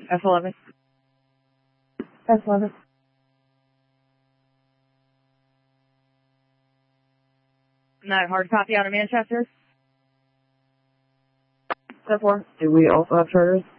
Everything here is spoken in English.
F11. F11. Not hard copy out of Manchester. F4. Do we also have charters?